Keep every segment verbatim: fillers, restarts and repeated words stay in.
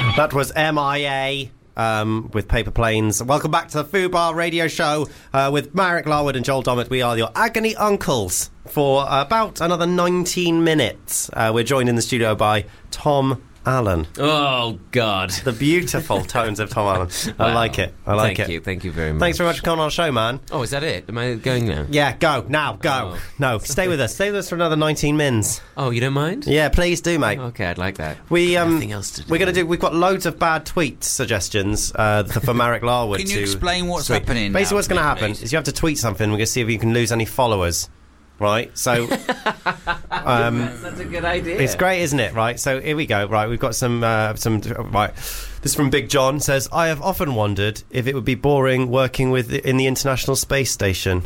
That was M I A um, with Paper Planes. Welcome back to the Fubar Radio Show uh, with Marek Larwood and Joel Dommett. We are your agony uncles for about another nineteen minutes. Uh, we're joined in the studio by Tom Allen. Oh, God. The beautiful tones of Tom Allen. I Wow. like it. I like thank it. you. Thank you very much. Thanks very much for coming on our show, man. Oh, is that it? Am I going now? Yeah, go. Now, go. Oh. No, stay with us. Stay with us for another nineteen mins. Oh, you don't mind? Yeah, please do, mate. Okay, I'd like that. We um, Nothing else to do. We're going to do. We've got loads of bad tweet suggestions uh, for Marek Larwood. Can you to explain what's tweet. happening? Basically, now, what's going to please, happen please? is you have to tweet something. We're going to see if you can lose any followers. Right. So, um, That's a good idea. it's great, isn't it? Right. So here we go. Right. We've got some. Uh, some. Right. This is from Big John. Says, I have often wondered if it would be boring working with in the International Space Station.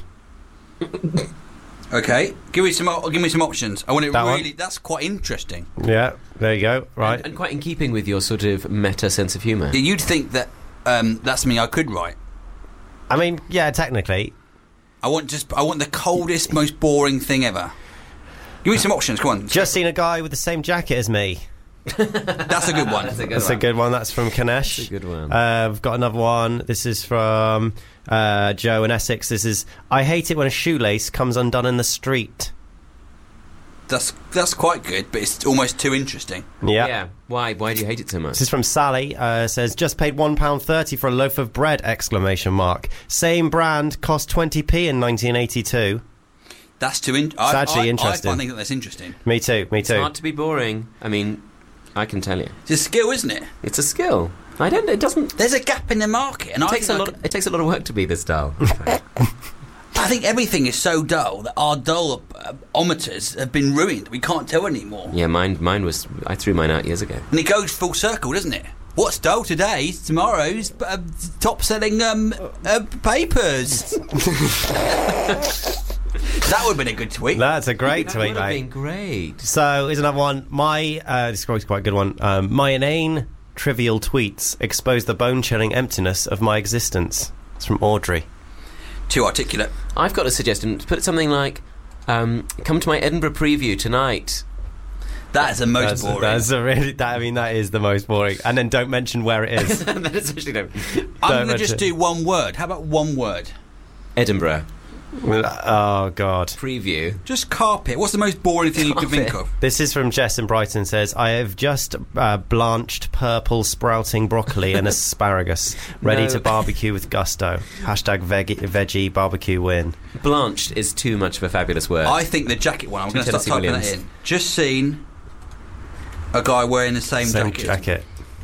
Okay, give me some. o- Give me some options. I want it That one? really. That's quite interesting. Yeah. There you go. Right. And, and quite in keeping with your sort of meta sense of humour. Yeah, you'd think that um, that's something I could write. I mean, yeah. Technically. I want just. I want the coldest, most boring thing ever. Give me some options. Come on. Just seen a guy with the same jacket as me. That's a good one. That's a good That's one. a good one. That's from Kanesh. That's a good one. Uh, I've got another one. This is from uh, Joe in Essex. This is, I hate it when a shoelace comes undone in the street. That's that's quite good, but it's almost too interesting. Yeah. Yeah. Why? Why do you hate it so much? This is from Sally. Uh, says, just paid one pound thirty for a loaf of bread! Exclamation mark. Same brand cost twenty p in nineteen eighty-two. That's too. In- It's actually I, interesting. I, I think that that's interesting. Me too. Me It's too. hard to be boring. I mean, I can tell you, It's a skill, isn't it? it's a skill. I don't. It doesn't. There's a gap in the market, and It I takes think a I lot. could- It takes a lot of work to be this dull. I think everything is so dull that our dull-ometers have been ruined. We can't tell anymore. Yeah, mine. Mine was. I threw mine out years ago. And it goes full circle, doesn't it? What's dull today, tomorrow's uh, top-selling um, uh, papers. That would have been a good tweet. That's a great That tweet, would have mate. been great. So here's another one. My uh, this is quite a good one. Um, my inane, trivial tweets expose the bone-chilling emptiness of my existence. It's from Audrey. Too articulate. I've got a suggestion. Put something like, um, "Come to my Edinburgh preview tonight." That is the most That's, boring. that's a really. That, I mean, that is the most boring. And then don't mention where it is. And then especially no. I'm don't going to just mention- do one word. How about one word? Edinburgh Oh God. preview. Just carpet. What's the most boring thing you can think Carpet. of? This is from Jess in Brighton. Says, I have just uh, blanched purple sprouting broccoli and asparagus, ready No. to barbecue with gusto. Hashtag veggie, veggie barbecue win. Blanched is too much of a fabulous word. I think the jacket one. I'm Two going to start Tennessee typing Williams. that in. Just seen a guy wearing the same, Same jacket. jacket.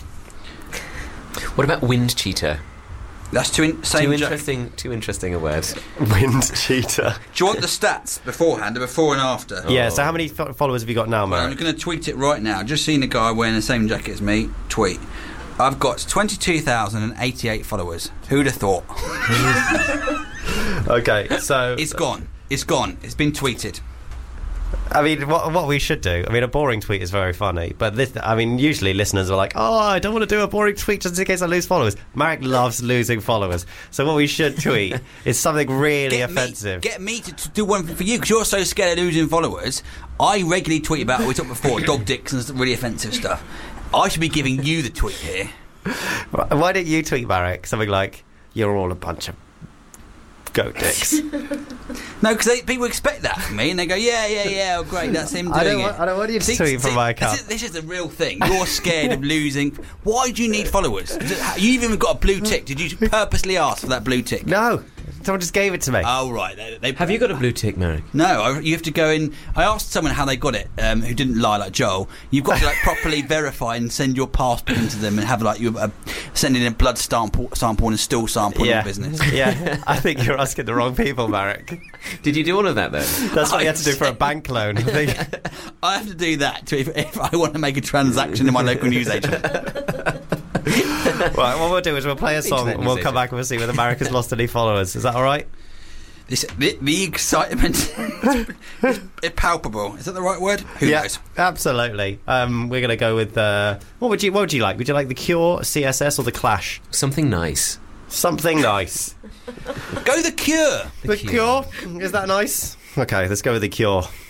What about wind cheater? That's too in- same Too jacket. interesting. Too interesting a word. Wind cheater. Do you want the stats beforehand, the before and after? Yeah, so how many fo- followers have you got now, Well, I'm Marek? going to tweet it right now. Just seen a guy wearing the same jacket as me. Tweet. I've got twenty-two thousand eighty-eight followers. Who'd have thought? Okay, so... It's gone. It's gone. It's been tweeted. I mean, what what we should do, I mean, a boring tweet is very funny, but this, I mean, usually listeners are like, oh, I don't want to do a boring tweet just in case I lose followers. Marek loves losing followers. So what we should tweet is something really Get offensive. Me, get me to, to do one for you because you're so scared of losing followers. I regularly tweet about what we talked before, dog dicks and really offensive stuff. I should be giving you the tweet here. Why don't you tweet, Marek, something like, you're all a bunch of goat dicks? No, because people expect that from me and they go, yeah, yeah, yeah, oh, great, that's him doing I don't, it. want, I don't want you to See- tweet from see, my this account. is, this is the real thing. You're scared of losing. Why do you need followers? You've even got a blue tick. Did you purposely ask for that blue tick? No, someone just gave it to me. Oh, right. They, they, Have you got a blue tick, Marek? No, I, you have to go in. I asked someone how they got it, um, who didn't lie like Joel. You've got to like properly verify and send your passport into them and have like you uh, sending in a blood sample, sample and a stool sample yeah, in your business. yeah. I think you're asking the wrong people, Marek. Did you do all of that then? That's what you had to do for a bank loan. I think. I have to do that to, if, if I want to make a transaction in my local newsagent. Right, what we'll do is we'll play a song Internet and we'll musician. come back and we'll see whether Marek has lost any followers. Is that all right? This, the, the excitement is palpable. Is that the right word? Who yeah, knows? absolutely. Um, we're going to go with uh, what would you what would you like? Would you like the Cure, C S S, or the Clash? Something nice. Something nice. Go the Cure. The, Cure. Is that nice? Okay, let's go with the Cure.